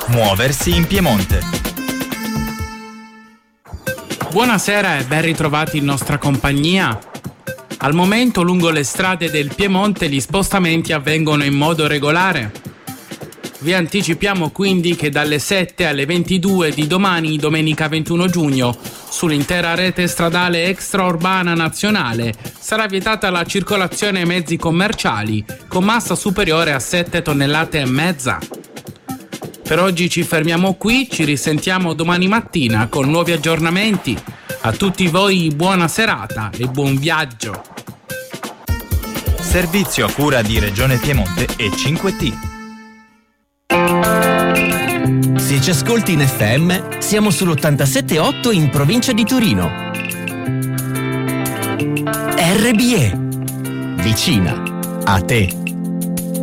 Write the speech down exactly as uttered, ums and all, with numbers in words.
Muoversi in Piemonte. Buonasera e ben ritrovati in nostra compagnia. Al momento lungo le strade del Piemonte gli spostamenti avvengono in modo regolare. Vi anticipiamo quindi che dalle sette alle ventidue di domani, domenica ventuno giugno, sull'intera rete stradale extraurbana nazionale sarà vietata la circolazione ai mezzi commerciali con massa superiore a sette tonnellate e mezza. Per oggi ci fermiamo qui, ci risentiamo domani mattina con nuovi aggiornamenti. A tutti voi buona serata e buon viaggio. Servizio a cura di Regione Piemonte e cinque T. Se ci ascolti in F M, siamo sull'ottantasette virgola otto in provincia di Torino. R B E, vicina a te.